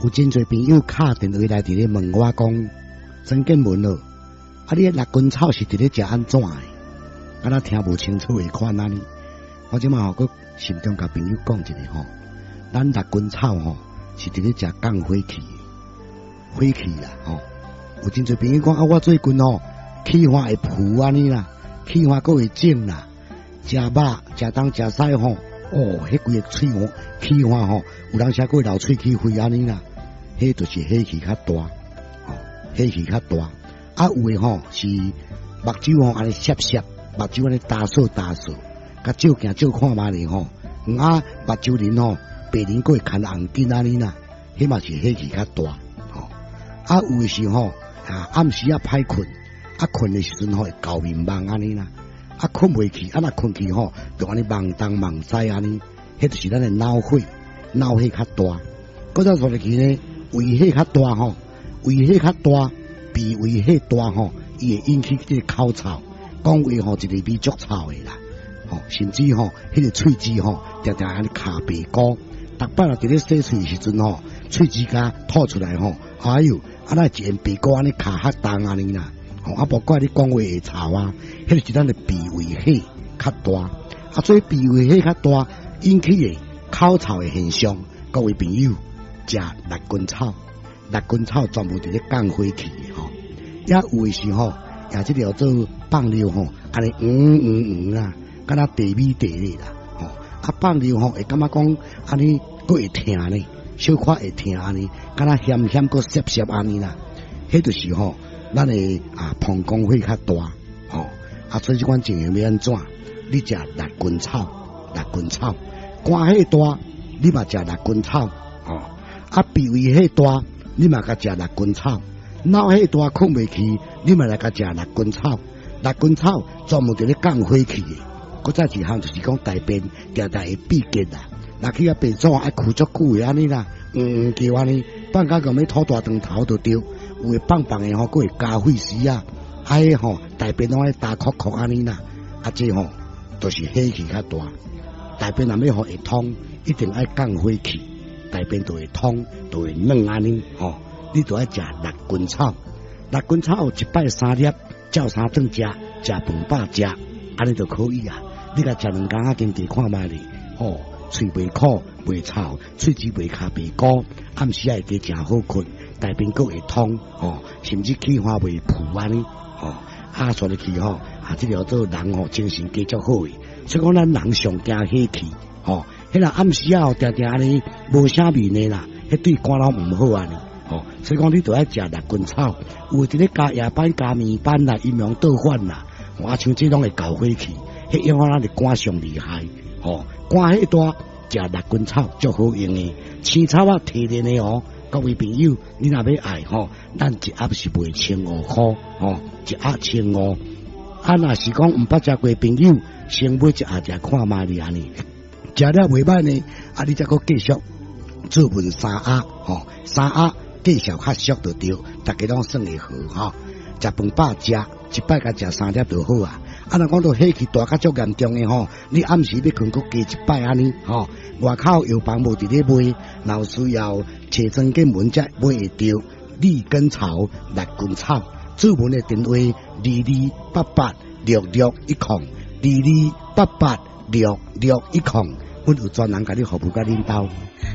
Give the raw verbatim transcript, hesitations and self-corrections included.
有真侪朋友敲电话来伫咧问我讲，曾建文咯，啊你六根草是伫咧食安怎的？啊咱听无清楚的款安尼，我即马吼佮心中甲朋友讲一下吼，咱六根草吼是伫咧食降火气的，火气啦吼。有真侪朋友讲啊，我最近吼气化会浮安尼啦，气化佫会肿啦，食肉食东食西吼，哦，迄规个喙吼气化吼，有人写过流喙齿灰安尼啦。迄就是火气较大，吼，火气较大。啊，有诶吼是目睭吼安尼涩涩，目睭安尼打扫打扫，甲照镜照看嘛咧吼。啊，目睭鳞吼白鳞佫会牵红筋安尼啦，迄嘛是火气较大，吼。啊，有诶是吼啊暗时啊歹困，啊困诶时阵吼会搞面梦安尼啦，啊困袂去，啊若困去吼就安尼梦东梦西安尼，迄就是咱诶脑火，脑火较大。搁再说落去呢。胃火较大吼，胃火较大，鼻胃火大吼，伊会引起这个口臭，讲话吼一个味足臭的啦，吼，甚至吼迄个喙齿吼，常常安尼卡白膏，逐摆若伫咧洗喙时阵吼，喙齿甲吐出来吼，哎哟，啊那一片白膏安尼卡较重安尼啦，吼，啊无怪你讲话会臭啊，迄就是咱的鼻胃火较大，啊所以鼻胃火较大引起的口臭的现象，各位朋友。食六根草，六根草全部伫咧降火气的吼，也有诶时候也即条做放尿吼，安尼嗯嗯嗯啦，敢若地米地咧啦，吼啊放尿吼会感觉讲安尼佫会疼呢，小可会疼安尼，敢若咸咸佫涩涩安尼啦，迄就是吼咱诶啊膀胱火较大，吼啊所以即款情形要安怎？你食六根草，六根草，肝火大，你嘛食六根草，吼。啊，鼻胃火大，你嘛甲食六根草；脑火大困袂去，你嘛来甲食六根草。六根草专门伫咧降火气的。搁再一项就是讲大便常常会闭结啦，若去啊便所爱哭足久的安尼啦，嗯嗯叫安尼，放假咁要吐大肠头就对，有诶放放诶吼，佫会加血丝啊，啊迄吼大便拢爱打哭哭安尼啦，啊这吼都是火气较大，大便若要互会通，一定爱降火气。大便就会通，就会软安尼，吼！你就爱食六根草，六根草一摆三粒，照三顿食，食饭饱食，安尼就可以啊。你甲食两工啊，经过看卖咧，吼，喙袂苦，袂臭，喙齿袂卡白膏，暗时啊会加诚好困，大便佫会通，吼，甚至气化袂浮安尼，吼，啊，说入去吼，啊，这条做人吼精神加足好诶，所以讲咱人上惊火气，吼。迄个暗时啊，定定安尼无啥面的啦，迄对肝脑毋好安尼，吼，所以讲你都爱食六根草，有伫咧加夜班、加暝班啦、阴阳倒反啦，啊像这种会搞火气，迄影响咱的肝上厉害，吼，肝迄大食六根草足好用的，青草啊提炼的哦，各位朋友，你若要爱吼，咱一盒是卖千五块，吼，一盒千五，啊若是讲毋捌食过朋友，先买一盒食看卖哩安尼。食了袂歹呢，啊！你再搁继续做份三盒，吼，三盒继续较俗就对，大家拢算会好，吼。食饭饱食，一摆甲食三粒就好啊。啊，若讲到火气大甲足严重诶吼，你暗时要困搁加一摆安尼，吼。外口药房无伫咧卖，若需要找曾建文才买会着利根草、六根草。主文诶电话：二二八八六六一空，二二八八六六一空。阮有专人甲你服务甲领导。